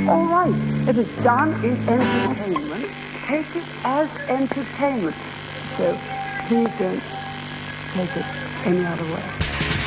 all right. If it's done in entertainment, take it as entertainment. So please don't take it any other way.